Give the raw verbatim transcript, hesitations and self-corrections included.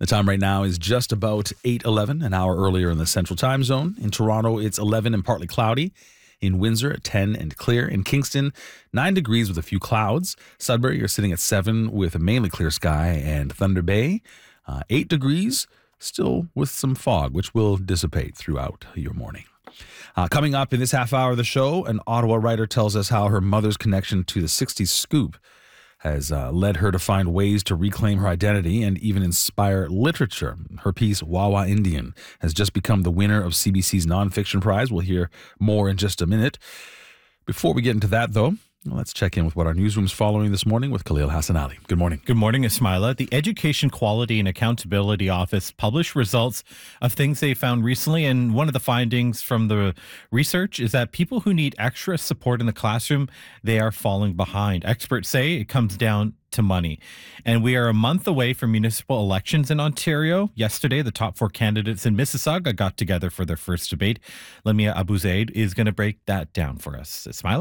The time right now is just about eight eleven, an hour earlier in the Central Time Zone. In Toronto, it's eleven and partly cloudy. In Windsor, ten and clear. In Kingston, nine degrees with a few clouds. Sudbury, you're sitting at seven with a mainly clear sky. And Thunder Bay, uh, eight degrees, still with some fog, which will dissipate throughout your morning. Uh, coming up in this half hour of the show, an Ottawa writer tells us how her mother's connection to the sixties scoop has uh, led her to find ways to reclaim her identity and even inspire literature. Her piece, Wawa Indian, has just become the winner of C B C's Nonfiction Prize. We'll hear more in just a minute. Before we get into that, though, let's check in with what our newsroom's following this morning with Khalil Hassan Ali. Good morning. Good morning, Ismaila. The Education Quality and Accountability Office published results of things they found recently, and one of the findings from the research is that people who need extra support in the classroom, they are falling behind. Experts say it comes down to money. And we are a month away from municipal elections in Ontario. Yesterday, the top four candidates in Mississauga got together for their first debate. Lamia Abu Zaid is going to break that down for us. Ismaila?